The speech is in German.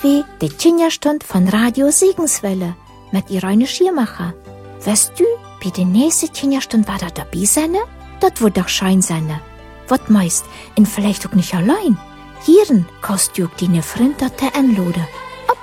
2, die Kinderstund von Radio Segenswelle mit Irene Schiermacher. Weißt du, bei der nächsten Kinderstund war da dabei sein? Das wird doch schein sein. Was meist, und vielleicht auch nicht allein. Hierin kannst du auch deine Freunde anladen.